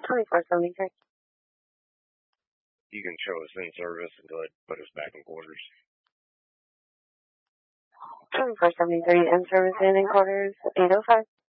2473. You can show us in service and go ahead and put us back in quarters. 2473 in service and in quarters 805.